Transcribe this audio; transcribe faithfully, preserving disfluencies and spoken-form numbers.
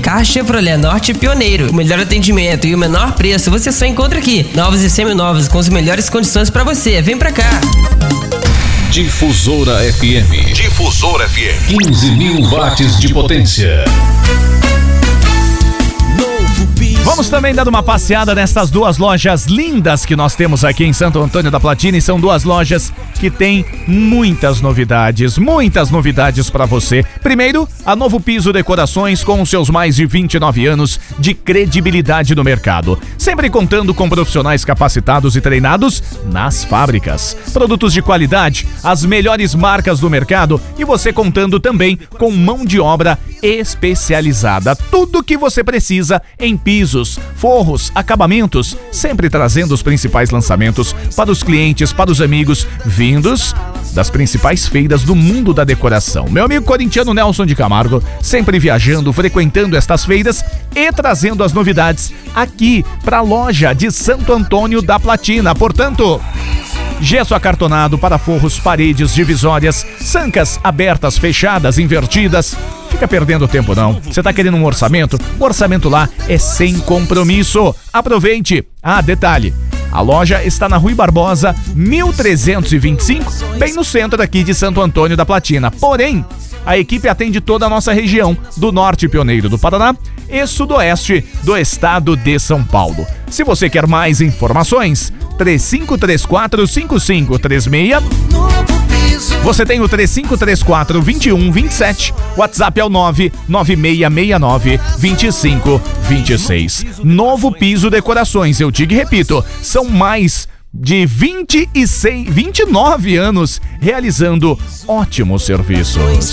Carro Chevrolet Norte Pioneiro. O melhor atendimento e o menor preço você só encontra aqui. Novos e seminovos com as melhores condições pra você. Vem pra cá. Difusora F M. Difusora F M. quinze mil watts de potência. Vamos também dar uma passeada nessas duas lojas lindas que nós temos aqui em Santo Antônio da Platina, e são duas lojas que têm muitas novidades, muitas novidades para você. Primeiro, a Novo Piso Decorações, com os seus mais de vinte e nove anos de credibilidade no mercado, sempre contando com profissionais capacitados e treinados nas fábricas. Produtos de qualidade, as melhores marcas do mercado e você contando também com mão de obra especializada. Tudo que você precisa em pisos, forros, acabamentos, sempre trazendo os principais lançamentos para os clientes, para os amigos, vindos das principais feiras do mundo da decoração. Meu amigo corintiano Nelson de Camargo, sempre viajando, frequentando estas feiras e trazendo as novidades aqui para a loja de Santo Antônio da Platina. Portanto, gesso acartonado para forros, paredes, divisórias, sancas abertas, fechadas, invertidas. Fica perdendo tempo não. Você tá querendo um orçamento? O orçamento lá é sem compromisso. Aproveite. Ah, detalhe. A loja está na Rui Barbosa, mil trezentos e vinte e cinco, bem no centro aqui de Santo Antônio da Platina. Porém, a equipe atende toda a nossa região do Norte Pioneiro do Paraná e Sudoeste do estado de São Paulo. Se você quer mais informações, três cinco três quatro, cinco cinco três seis. Você tem o três cinco três quatro, dois um dois sete. WhatsApp é o nove nove seis seis nove, dois cinco dois seis. Novo Piso Decorações, eu digo e repito, são mais de vinte e seis, vinte e nove anos realizando ótimos serviços.